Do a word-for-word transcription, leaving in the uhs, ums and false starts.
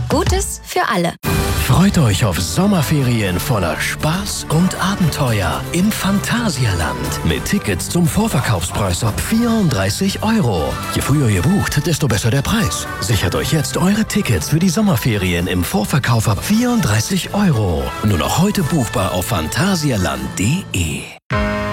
Gutes für alle. Freut euch auf Sommerferien voller Spaß und Abenteuer im Phantasialand. Mit Tickets zum Vorverkaufspreis ab vierunddreißig Euro. Je früher ihr bucht, desto besser der Preis. Sichert euch jetzt eure Tickets für die Sommerferien im Vorverkauf ab vierunddreißig Euro. Nur noch heute buchbar auf phantasialand punkt de.